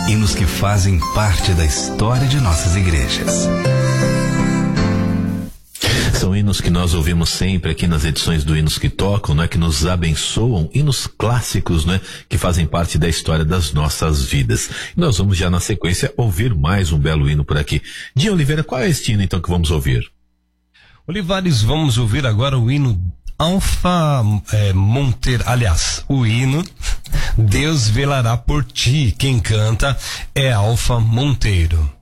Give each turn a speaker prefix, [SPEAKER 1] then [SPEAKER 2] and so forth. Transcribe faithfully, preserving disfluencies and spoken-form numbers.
[SPEAKER 1] hinos que fazem parte da história de nossas igrejas.
[SPEAKER 2] São hinos que nós ouvimos sempre aqui nas edições do Hinos que Tocam, né? Que nos abençoam, hinos clássicos, né? Que fazem parte da história das nossas vidas. E nós vamos já na sequência ouvir mais um belo hino por aqui. Dinho Oliveira, qual é este hino então que vamos ouvir?
[SPEAKER 3] Olivares, vamos ouvir agora o hino Alfa é, Monteiro, aliás, o hino Deus velará por ti. Quem canta é Alfa Monteiro.